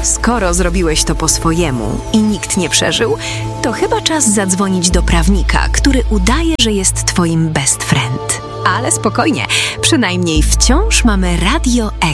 Skoro zrobiłeś to po swojemu i nikt nie przeżył, to chyba czas zadzwonić do prawnika, który udaje, że jest twoim best friend. Ale spokojnie, przynajmniej wciąż mamy Radio